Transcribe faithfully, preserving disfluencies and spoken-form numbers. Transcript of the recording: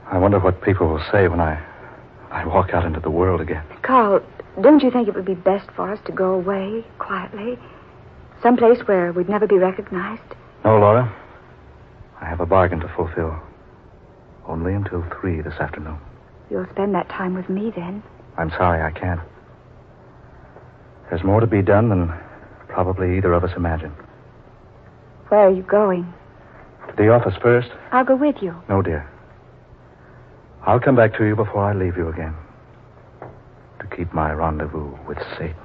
I wonder what people will say when I, I walk out into the world again. Carl, don't you think it would be best for us to go away quietly? Someplace where we'd never be recognized? No, Laura. I have a bargain to fulfill. Only until three this afternoon. You'll spend that time with me then. I'm sorry I can't. There's more to be done than probably either of us imagined. Where are you going? To the office first? I'll go with you. No, dear. I'll come back to you before I leave you again. To keep my rendezvous with Satan.